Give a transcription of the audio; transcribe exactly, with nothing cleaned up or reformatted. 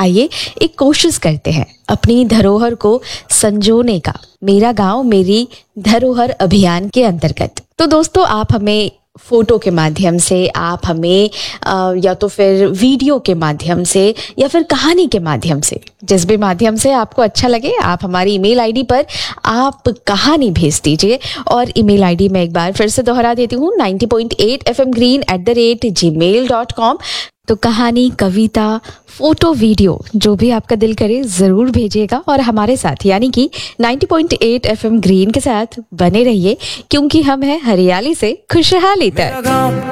आइए एक कोशिश करते हैं अपनी धरोहर को संजोने का, मेरा गांव मेरी धरोहर अभियान के अंतर्गत। तो दोस्तों, आप हमें फोटो के माध्यम से, आप हमें आ, या तो फिर वीडियो के माध्यम से या फिर कहानी के माध्यम से, जिस भी माध्यम से आपको अच्छा लगे, आप हमारी ईमेल आईडी पर आप कहानी भेज दीजिए। और ईमेल आईडी मैं एक बार फिर से दोहरा देती हूँ, ninety point eight F M green at the rate ji mail dot com. तो कहानी, कविता, फोटो, वीडियो जो भी आपका दिल करे ज़रूर भेजिएगा और हमारे साथ यानी कि ninety point eight F M green के साथ बने रहिए, क्योंकि हम हैं हरियाली से खुशहाली तक।